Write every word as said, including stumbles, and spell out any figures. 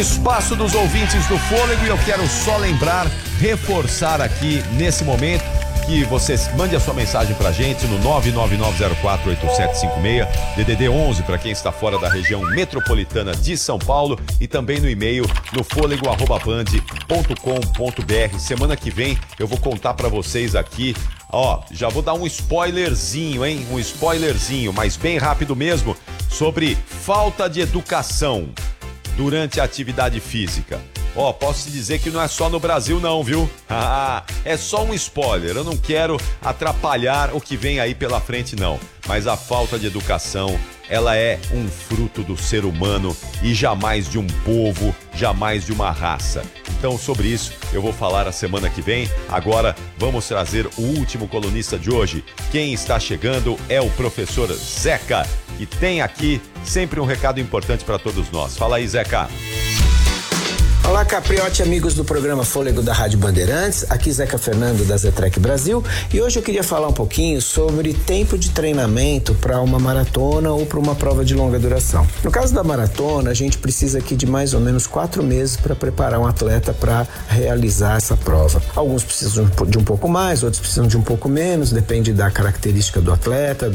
Espaço dos ouvintes do Fôlego, e eu quero só lembrar, reforçar aqui nesse momento que você mande a sua mensagem pra gente no nove nove nove zero quatro oito sete cinco seis, D D D onze para quem está fora da região metropolitana de São Paulo, e também no e-mail no fôlego arroba band ponto com ponto br. Semana que vem eu vou contar pra vocês aqui, ó, já vou dar um spoilerzinho, hein? Um spoilerzinho, mas bem rápido mesmo, sobre falta de educação durante a atividade física. Ó, oh, posso te dizer que não é só no Brasil não, viu? Ah, é só um spoiler, eu não quero atrapalhar o que vem aí pela frente não. Mas a falta de educação, ela é um fruto do ser humano e jamais de um povo, jamais de uma raça. Então, sobre isso, eu vou falar a semana que vem. Agora, vamos trazer o último colunista de hoje. Quem está chegando é o professor Zeca, que tem aqui sempre um recado importante para todos nós. Fala aí, Zeca. Olá, Capriotti, amigos do programa Fôlego da Rádio Bandeirantes, aqui Zeca Fernando da Zetrec Brasil, e hoje eu queria falar um pouquinho sobre tempo de treinamento para uma maratona ou para uma prova de longa duração. No caso da maratona, a gente precisa aqui de mais ou menos quatro meses para preparar um atleta para realizar essa prova. Alguns precisam de um pouco mais, outros precisam de um pouco menos, depende da característica do atleta,